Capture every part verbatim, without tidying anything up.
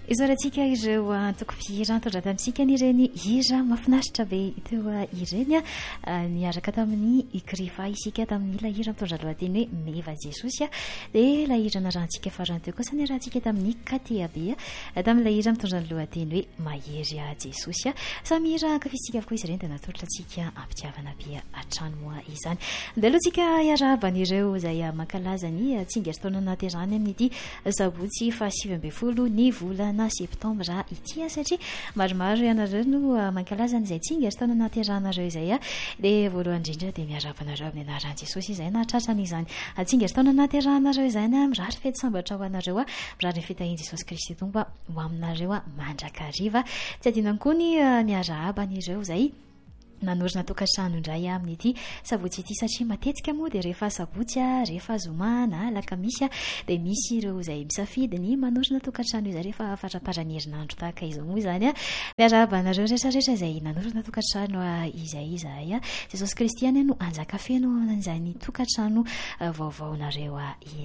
Izorantsika ireo antoko-pihira mitondra tamintsika n'ireny hira mahafinaritra be teo ireny niaraka tamin'ny ikrifa isika tamin'ny ilay hira mitondra lohateny hoe meva Jesosy dia ilay hira narantsika farany teo kosa ny rahantsika tamin'ny katea be tamin'ilay hira mitondra ny lohateny hoe mahery a Jesosy samy hira ankafisika avokoa izy ireny dia natolotra antsika ampitiavana be hatrany moa izany dia aloha tsika iaraban'ireo izay mankalaza ny tsingertaona naterany amin'ity sabotsy faha sivy ambin'ny folo ny volana na septambra ity satria maromaro ianareo no mankalaza n'izay tsingertaona nateranareo izay a dia voalohany indrindra dia miarabanareo amin'ny anaran'i Jesosy izay nahatratra an'izany tsingertaona nateranareo izany a mirary fety sambatra ho anareo a mirary ny fitahian Jesosy Kristy tomba ho aminareo a mandrakariva tsy adinany koa ny miaraban'ireo izay nanorina tokantrano indray amin'ity sabotsy ity satria matetika moa dia rehefa sabotsy a rehefa zoma na alakamisy a dia misy ireo izay misafidy ny manorina tokantrano izay rehefa fatra-parany herinandro tahaka izao moa izany a miarabanareo rehetrarehetra izay nanorina tokantrano izay izay a Jesosy Kristy ihany no anjaka feno an'izany tokantrano vaovaonareo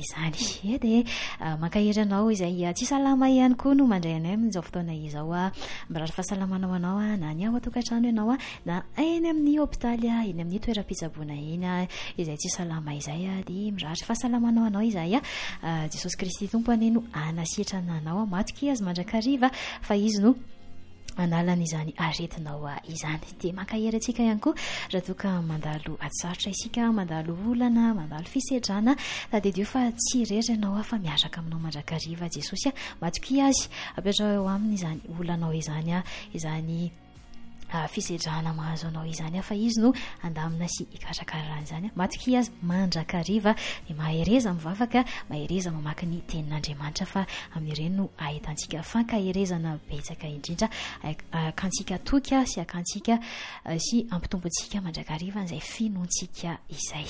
izany e dia mankahery anao izay tsy salama ihany koa no mandray anay amin'izao fotoana izao a mirary fahasalamana ho anao a na ny ao a-tokantrano ianao a na eny amin'ny hôpitaly a eny amin'ny toeram-pitsaboana eny a izay tsy salama izay a dia mirary fahasalamanao anao izay a Jesosy Kristy tompo ane no anasitrana anao a matoky azy mandrakariva fa izy no analana izany aretinao izany dia mankahery antsika ihany koa raha toka mandalo atsarotra isika mandalo olana mandalo fisedrana dia dio fa tsy irery ianao a fa miaraka aminao mandrakariva Jesosy a matoky azy apetrao eo aminy izany olanao izany a izany fisedrana mahazo anao izany a fa izy no andamina sy ikarakarana izany matoky azy mandrakariva dia mahereza mivavaka mahereza mamaky ny tenin'Andriamanitra fa amin'ireny no ahitantsika fankaherezana betsaka indrindra akantsika toka sy akantsika sy ampitombotsika mandrakariva izay finontsika izay.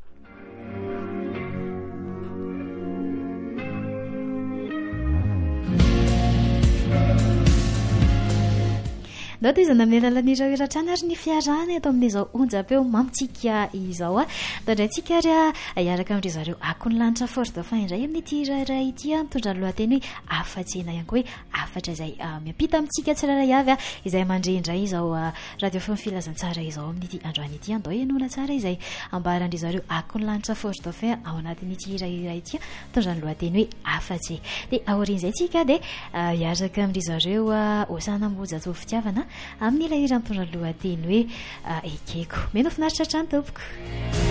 Ndao toy izany amin'ny alalan'ireo hiratrany ary ny fiarahana eto amin'izao onjam-peo mamitsika izao a tandray tsika ary a iaraka amin'ireo zareo akony lanitra force de fin indray amin'ity iray ity a mitondra ny lohateny hoe afa-tsena ihany koa hoe afatra izay miampita amintsika tsirairay avy a izay mandre indray izao radio feo filazantsara izao amin'ity androany ity andao ianona tsara izay ambaran'ireo zareo akony lanitra force de fin ao anatin'ity iray ity a mitondra ny lohateny hoe afa-tse dia aorian'izay tsika dia iaraka amin'ireo zareo osana mboja to fitiavana amin'ny ilay hira mitondra lohateny hoe ekeko meno finaritra hatrany tompoko.